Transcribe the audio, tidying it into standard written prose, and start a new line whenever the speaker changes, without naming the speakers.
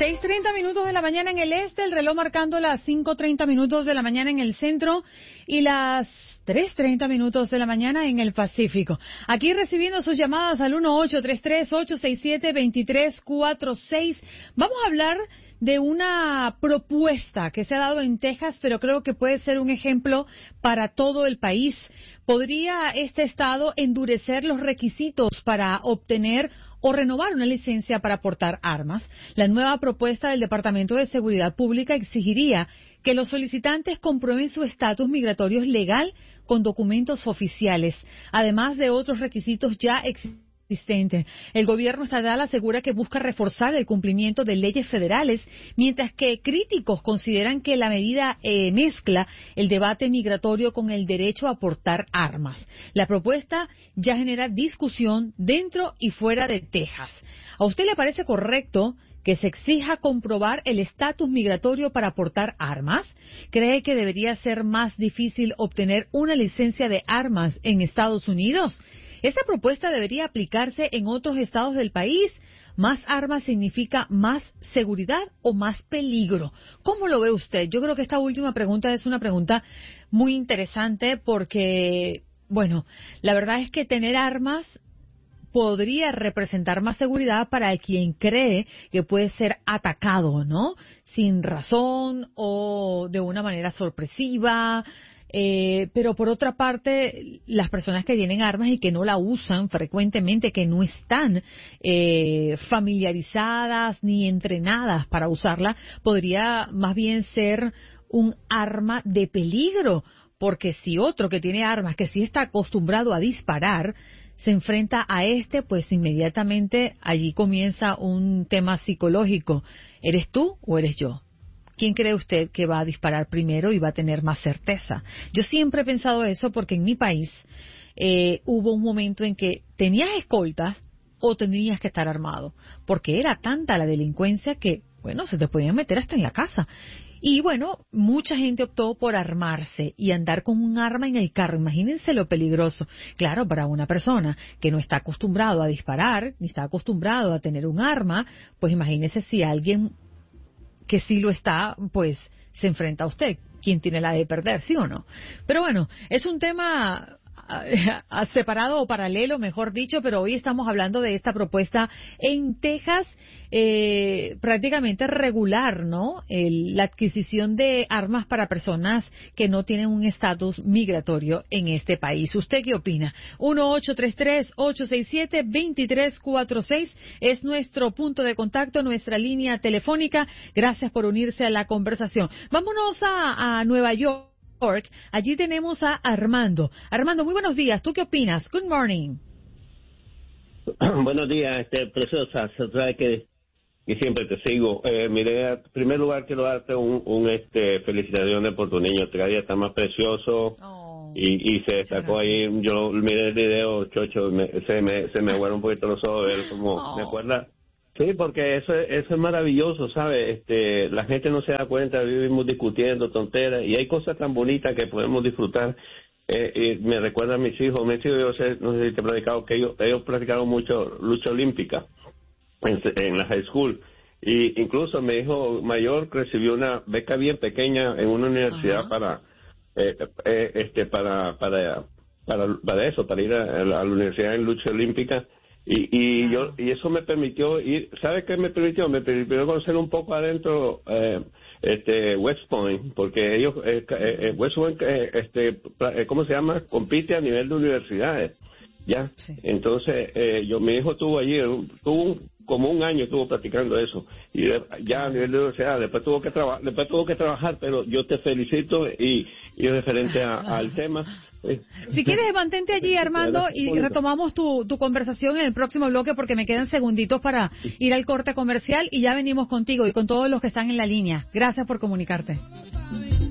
6:30 de la mañana en el este, el reloj marcando las 5:30 de la mañana en el centro y las 3:30 de la mañana en el Pacífico. Aquí recibiendo sus llamadas al 1-833-867-2346. Vamos a hablar de una propuesta que se ha dado en Texas, pero creo que puede ser un ejemplo para todo el país. ¿Podría este estado endurecer los requisitos para obtener o renovar una licencia para portar armas? La nueva propuesta del Departamento de Seguridad Pública exigiría que los solicitantes comprueben su estatus migratorio legal con documentos oficiales, además de otros requisitos ya existentes. El gobierno estatal asegura que busca reforzar el cumplimiento de leyes federales, mientras que críticos consideran que la medida mezcla el debate migratorio con el derecho a portar armas. La propuesta ya genera discusión dentro y fuera de Texas. ¿A usted le parece correcto que se exija comprobar el estatus migratorio para portar armas? ¿Cree que debería ser más difícil obtener una licencia de armas en Estados Unidos? ¿Esta propuesta debería aplicarse en otros estados del país? ¿Más armas significa más seguridad o más peligro? ¿Cómo lo ve usted? Yo creo que esta última pregunta es una pregunta muy interesante porque, bueno, la verdad es que tener armas podría representar más seguridad para quien cree que puede ser atacado, ¿no? Sin razón o de una manera sorpresiva. Pero por otra parte, las personas que tienen armas y que no la usan frecuentemente, que no están familiarizadas ni entrenadas para usarla, podría más bien ser un arma de peligro, porque si otro que tiene armas, que sí está acostumbrado a disparar, se enfrenta a pues inmediatamente allí comienza un tema psicológico. ¿Eres tú o eres yo? ¿Quién cree usted que va a disparar primero y va a tener más certeza? Yo siempre he pensado eso porque en mi país hubo un momento en que tenías escoltas o tenías que estar armado, porque era tanta la delincuencia que, bueno, se te podían meter hasta en la casa. Y bueno, mucha gente optó por armarse y andar con un arma en el carro. Imagínense lo peligroso. Claro, para una persona que no está acostumbrado a disparar, ni está acostumbrado a tener un arma, pues imagínese si alguien que sí lo está, pues se enfrenta a usted. ¿Quién tiene la de perder, sí o no? Pero bueno, es un tema separado o paralelo, mejor dicho, pero hoy estamos hablando de esta propuesta en Texas, prácticamente regular, ¿no? La adquisición de armas para personas que no tienen un estatus migratorio en este país. ¿Usted qué opina? 1-833-867-2346 es nuestro punto de contacto, nuestra línea telefónica. Gracias por unirse a la conversación. Vámonos a Nueva York. Allí tenemos a Armando. Armando, muy buenos días. ¿Tú qué opinas? Good morning.
Buenos días, preciosa. Se trae que siempre te sigo. Mire, en primer lugar quiero darte un felicitaciones por tu niño. Cada día está más precioso. Y se destacó ahí. Yo miré el video, Chocho, se me aguaron un poquito los ojos de ver cómo me acuerda. Sí, porque eso es maravilloso, ¿sabes? La gente no se da cuenta, vivimos discutiendo tonteras y hay cosas tan bonitas que podemos disfrutar. Y me recuerda a mis hijos, yo no sé si te he platicado que ellos practicaron mucho lucha olímpica en la high school. Y incluso mi hijo mayor recibió una beca bien pequeña en una universidad para eso, para ir a la universidad en lucha olímpica. Y eso me permitió ir. ¿Sabe qué me permitió? Me permitió conocer un poco adentro West Point, porque ellos West Point ¿cómo se llama? Compite a nivel de universidades, ya. Sí. Entonces mi hijo estuvo allí, como un año estuvo practicando eso, y ya a nivel de universidad después tuvo que trabajar, pero yo te felicito y referente al tema.
Si quieres, mantente allí, Armando, y retomamos tu conversación en el próximo bloque porque me quedan segunditos para ir al corte comercial y ya venimos contigo y con todos los que están en la línea. Gracias por comunicarte.